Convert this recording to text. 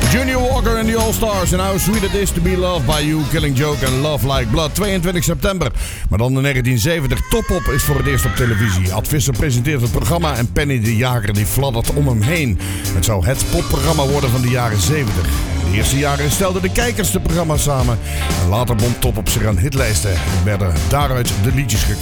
Junior Walker and the All-Stars and How Sweet It Is To Be Loved By You, Killing Joke and Love Like Blood. 22 september. Maar dan in 1970. Top Op is voor het eerst op televisie. Ad Visser presenteert het programma en Penny de Jager die fladdert om hem heen. Het zou het popprogramma worden van de jaren 70. In de eerste jaren stelden de kijkers de programma's samen. En later bond Top Op zich aan hitlijsten en werden daaruit de liedjes gekozen.